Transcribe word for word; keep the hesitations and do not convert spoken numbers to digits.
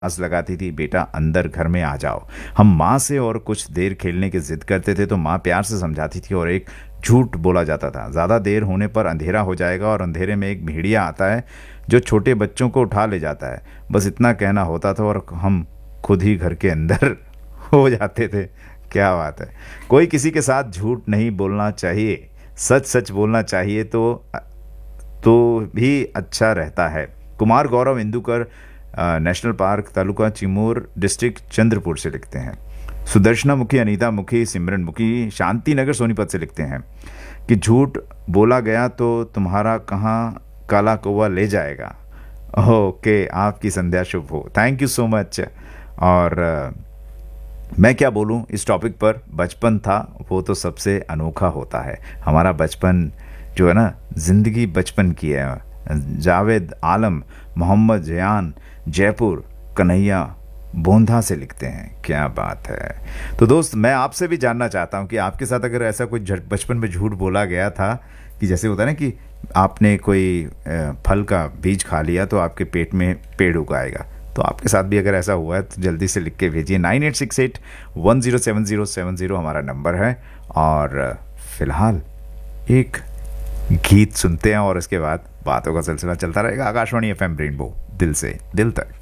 आवाज लगाती थी, बेटा अंदर घर में आ जाओ। हम माँ से और कुछ देर खेलने की जिद करते थे तो माँ प्यार से समझाती थी और एक झूठ बोला जाता था, ज़्यादा देर होने पर अंधेरा हो जाएगा और अंधेरे में एक भेड़िया आता है जो छोटे बच्चों को उठा ले जाता है। बस इतना कहना होता था और हम खुद ही घर के अंदर हो जाते थे। क्या बात है। कोई किसी के साथ झूठ नहीं बोलना चाहिए, सच सच बोलना चाहिए तो तो भी अच्छा रहता है। कुमार गौरव इंदुकर, अ, national park, taluka Chimur, district Chandrapur से लिखते हैं। सुदर्शना मुखी, अनीता मुखी, सिमरन मुखी शांति नगर सोनीपत से लिखते हैं कि झूठ बोला गया तो तुम्हारा कहाँ काला कौवा ले जाएगा। ओके, आपकी संध्या शुभ हो, थैंक यू सो मच। और अ, मैं क्या बोलूं इस टॉपिक पर, बचपन था वो तो सबसे अनोखा होता है। हमारा बचपन जो है ना, जिंदगी बचपन की है। जावेद आलम, मोहम्मद जयान, जयपुर, कन्हैया बोंधा से लिखते हैं। क्या बात है। तो दोस्त, मैं आपसे भी जानना चाहता हूं कि आपके साथ अगर ऐसा कोई झ- बचपन में झूठ बोला गया था कि जैसे होता है ना कि आपने कोई अ, फल का बीज खा लिया तो आपके पेट में पेड़ उगाएगा, तो आपके साथ भी अगर ऐसा हुआ है तो जल्दी से लिख के भेजिए। Nine eight six eight one zero seven zero seven zero हमारा नंबर है। और अ, फिलहाल एक गीत सुनते हैं और इसके बाद बातों का सिलसिला चलता रहेगा। आकाशवाणी एफ एम रेनबो, दिल से दिल तक।